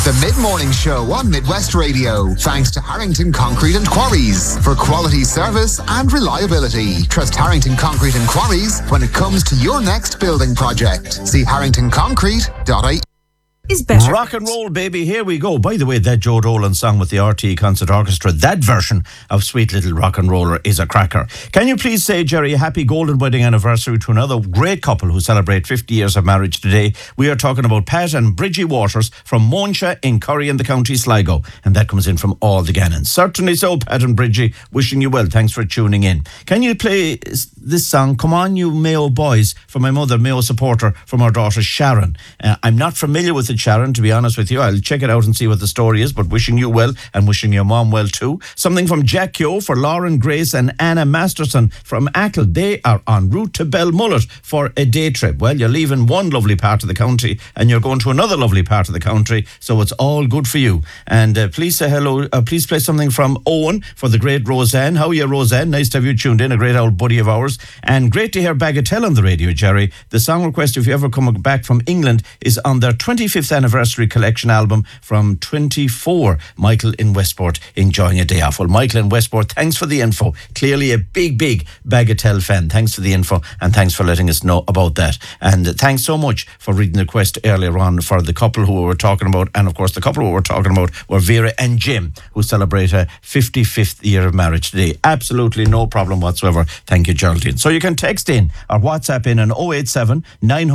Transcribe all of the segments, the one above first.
The Mid-Morning Show on Midwest Radio, thanks to Harrington Concrete and Quarries. For quality service and reliability, trust Harrington Concrete and Quarries when it comes to your next building project. See harringtonconcrete.ie. Is better. Rock and roll, baby. Here we go. By the way, that Joe Dolan song with the RTE Concert Orchestra, that version of Sweet Little Rock and Roller is a cracker. Can you please say, Jerry, a happy golden wedding anniversary to another great couple who celebrate 50 years of marriage today. We are talking about Pat and Bridgie Waters from Monsha in Curry in the County Sligo. And that comes in from all the Gannons. Certainly so, Pat and Bridgie. Wishing you well. Thanks for tuning in. Can you play this song, Come On You Mayo Boys, for my mother, Mayo supporter, from our daughter Sharon. I'm not familiar with it, Sharon, to be honest with you. I'll check it out and see what the story is, but wishing you well and wishing your mom well too. Something from Jack Yo for Lauren Grace and Anna Masterson from Ackle. They are en route to Belmullet for a day trip. Well, you're leaving one lovely part of the country and you're going to another lovely part of the country, so it's all good for you. And please say hello. Please play something from Owen for the great Roseanne. How are you, Roseanne? Nice to have you tuned in, a great old buddy of ours. And great to hear Bagatelle on the radio, Jerry. The song request, if you ever come back from England, is on their 25th anniversary collection album from 24. Michael in Westport enjoying a day off. Well, Michael in Westport, thanks for the info. Clearly a big Bagatelle fan. Thanks for the info and thanks for letting us know about that. And thanks so much for reading the request earlier on for the couple who we were talking about. And of course, the couple who we were talking about were Vera and Jim, who celebrate a 55th year of marriage today. Absolutely no problem whatsoever. Thank you, Geraldine. So you can text in or WhatsApp in on 087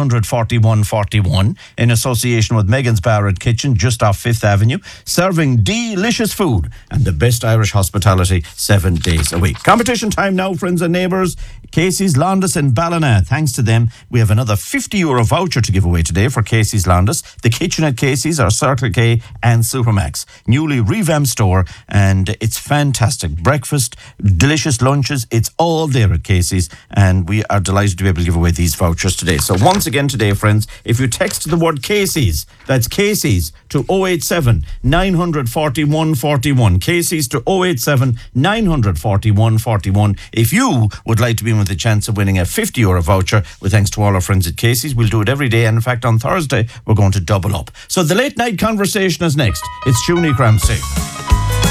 941 41 in association with Megan's Bar and Kitchen just off 5th Avenue, serving delicious food and the best Irish hospitality 7 days a week. Competition time now, friends and neighbours. Casey's Londis in Ballina. Thanks to them, we have another €50 voucher to give away today for Casey's Londis. The kitchen at Casey's are Circle K and Supermax. Newly revamped store, and it's fantastic. Breakfast, delicious lunches, it's all there at Casey's, and we are delighted to be able to give away these vouchers today. So once again today, friends, if you text the word Casey's, that's Casey's, to 087 941 41. Casey's to 087 941 41. If you would like to be with a chance of winning a €50 voucher, with thanks to all our friends at Casey's. We'll do it every day, and in fact on Thursday we're going to double up. So the late night conversation is next. It's Siúní Cramsey.